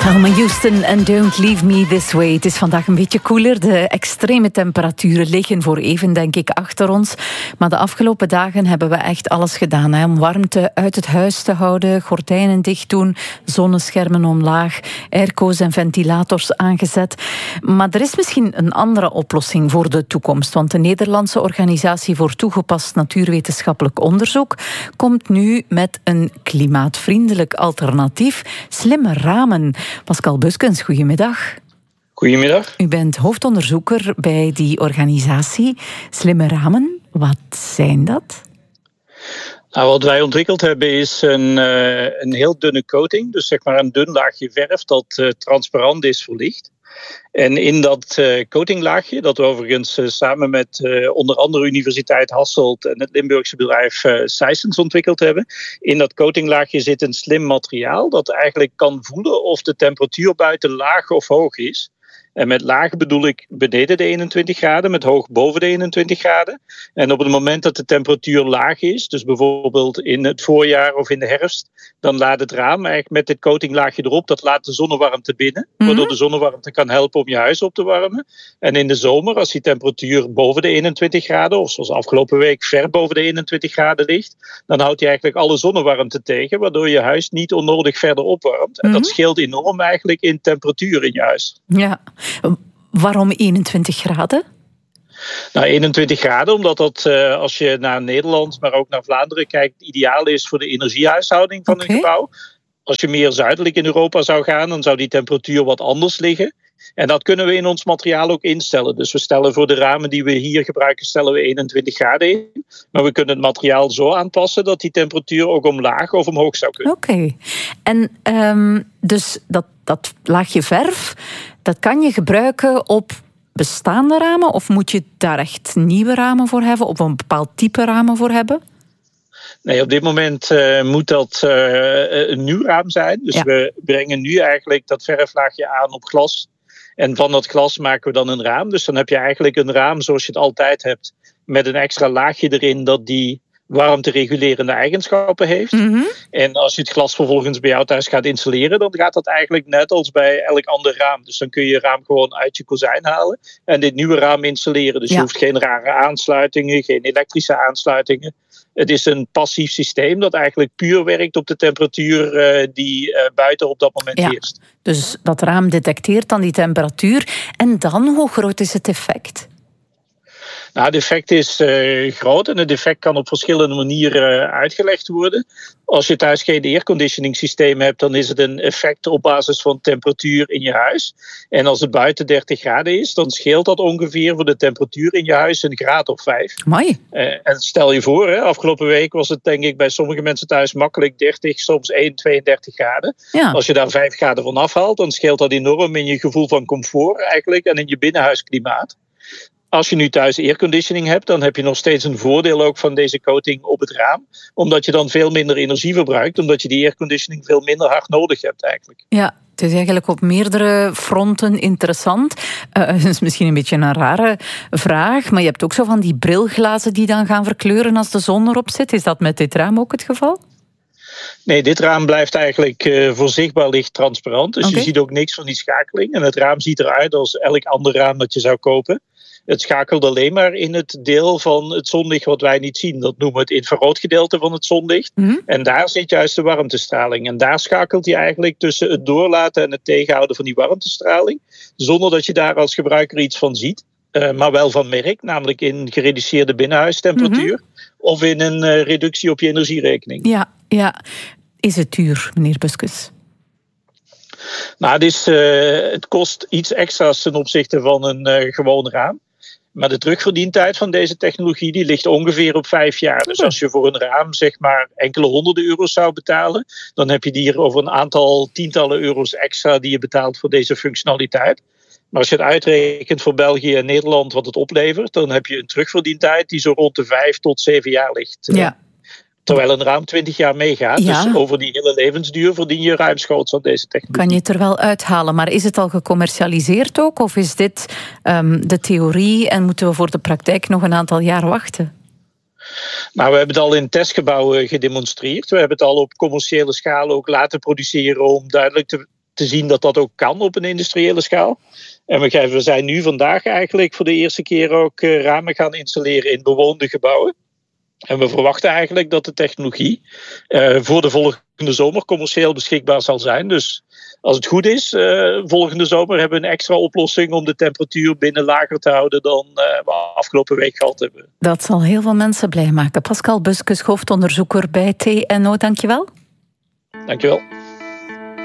Thelma Houston en Don't Leave Me This Way. Het is vandaag een beetje koeler. De extreme temperaturen liggen voor even, denk ik, achter ons. Maar de afgelopen dagen hebben we echt alles gedaan om warmte uit het huis te houden, gordijnen dicht doen, zonneschermen omlaag, airco's en ventilators aangezet. Maar er is misschien een andere oplossing voor de toekomst. Want de Nederlandse Organisatie voor Toegepast Natuurwetenschappelijk Onderzoek komt nu met een klimaatvriendelijk alternatief: slimme ramen. Pascal Buskens, goedemiddag. Goedemiddag. U bent hoofdonderzoeker bij die organisatie. Slimme ramen, wat zijn dat? Nou, wat wij ontwikkeld hebben is een heel dunne coating. Dus zeg maar een dun laagje verf dat transparant is voor licht. En in dat coatinglaagje, dat we overigens samen met onder andere Universiteit Hasselt en het Limburgse bedrijf Sysens ontwikkeld hebben. In dat coatinglaagje zit een slim materiaal dat eigenlijk kan voelen of de temperatuur buiten laag of hoog is. En met laag bedoel ik beneden de 21 graden, met hoog boven de 21 graden. En op het moment dat de temperatuur laag is, dus bijvoorbeeld in het voorjaar of in de herfst, dan laat het raam eigenlijk met dit coatinglaagje erop, dat laat de zonnewarmte binnen, waardoor de zonnewarmte kan helpen om je huis op te warmen. En in de zomer, als die temperatuur boven de 21 graden, of zoals afgelopen week ver boven de 21 graden ligt, dan houdt hij eigenlijk alle zonnewarmte tegen, waardoor je huis niet onnodig verder opwarmt. En dat scheelt enorm eigenlijk in temperatuur in je huis. Ja. Waarom 21 graden? Nou, 21 graden, omdat dat als je naar Nederland, maar ook naar Vlaanderen kijkt, ideaal is voor de energiehuishouding van een gebouw. Als je meer zuidelijk in Europa zou gaan, dan zou die temperatuur wat anders liggen. En dat kunnen we in ons materiaal ook instellen. Dus we stellen voor de ramen die we hier gebruiken, stellen we 21 graden in. Maar we kunnen het materiaal zo aanpassen dat die temperatuur ook omlaag of omhoog zou kunnen. Oké. En dus dat laagje verf, dat kan je gebruiken op bestaande ramen? Of moet je daar echt nieuwe ramen voor hebben? Of een bepaald type ramen voor hebben? Nee, op dit moment moet dat een nieuw raam zijn. Dus we brengen nu eigenlijk dat verflaagje aan op glas. En van dat glas maken we dan een raam. Dus dan heb je eigenlijk een raam zoals je het altijd hebt, met een extra laagje erin dat die warmteregulerende eigenschappen heeft. En als je het glas vervolgens bij jou thuis gaat installeren, dan gaat dat eigenlijk net als bij elk ander raam. Dus dan kun je je raam gewoon uit je kozijn halen en dit nieuwe raam installeren. Dus je hoeft geen rare aansluitingen, geen elektrische aansluitingen. Het is een passief systeem dat eigenlijk puur werkt op de temperatuur die buiten op dat moment heerst. Dus dat raam detecteert dan die temperatuur. En dan, hoe groot is het effect? Nou, het effect is groot en het effect kan op verschillende manieren uitgelegd worden. Als je thuis geen airconditioning systeem hebt, dan is het een effect op basis van temperatuur in je huis. En als het buiten 30 graden is, dan scheelt dat ongeveer voor de temperatuur in je huis een graad of 5. Mooi. En stel je voor, afgelopen week was het denk ik bij sommige mensen thuis makkelijk 30, soms 32 graden. Ja. Als je daar 5 graden van afhaalt, dan scheelt dat enorm in je gevoel van comfort eigenlijk en in je binnenhuisklimaat. Als je nu thuis airconditioning hebt, dan heb je nog steeds een voordeel ook van deze coating op het raam. Omdat je dan veel minder energie verbruikt, omdat je die airconditioning veel minder hard nodig hebt eigenlijk. Ja, het is eigenlijk op meerdere fronten interessant. Dat is misschien een beetje een rare vraag, maar je hebt ook zo van die brilglazen die dan gaan verkleuren als de zon erop zit. Is dat met dit raam ook het geval? Nee, dit raam blijft eigenlijk voor zichtbaar licht transparant. Dus je ziet ook niks van die schakeling. En het raam ziet eruit als elk ander raam dat je zou kopen. Het schakelt alleen maar in het deel van het zonlicht wat wij niet zien. Dat noemen we het infraroodgedeelte van het zonlicht. En daar zit juist de warmtestraling. En daar schakelt hij eigenlijk tussen het doorlaten en het tegenhouden van die warmtestraling. Zonder dat je daar als gebruiker iets van ziet. Maar wel van merk, namelijk in gereduceerde binnenhuistemperatuur. Of in een reductie op je energierekening. Ja. Is het duur, meneer Buskens? Nou, het kost iets extra's ten opzichte van een gewoon raam. Maar de terugverdientijd van deze technologie die ligt ongeveer op 5 jaar. Dus als je voor een raam zeg maar enkele honderden euro's zou betalen, dan heb je het hier over een aantal tientallen euro's extra die je betaalt voor deze functionaliteit. Maar als je het uitrekent voor België en Nederland wat het oplevert, dan heb je een terugverdientijd die zo rond de 5 tot 7 jaar ligt. Ja. Terwijl een raam 20 jaar meegaat. Ja. Dus over die hele levensduur verdien je ruimschoots aan deze technologie. Kan je het er wel uithalen, maar is het al gecommercialiseerd ook? Of is dit de theorie en moeten we voor de praktijk nog een aantal jaar wachten? Nou, we hebben het al in testgebouwen gedemonstreerd. We hebben het al op commerciële schaal ook laten produceren om duidelijk te zien dat dat ook kan op een industriële schaal. En we zijn nu vandaag eigenlijk voor de eerste keer ook ramen gaan installeren in bewoonde gebouwen. En we verwachten eigenlijk dat de technologie voor de volgende zomer commercieel beschikbaar zal zijn. Dus als het goed is, volgende zomer hebben we een extra oplossing om de temperatuur binnen lager te houden dan we afgelopen week gehad hebben. Dat zal heel veel mensen blij maken. Pascal Busckes, hoofdonderzoeker bij TNO, dankjewel. Dankjewel.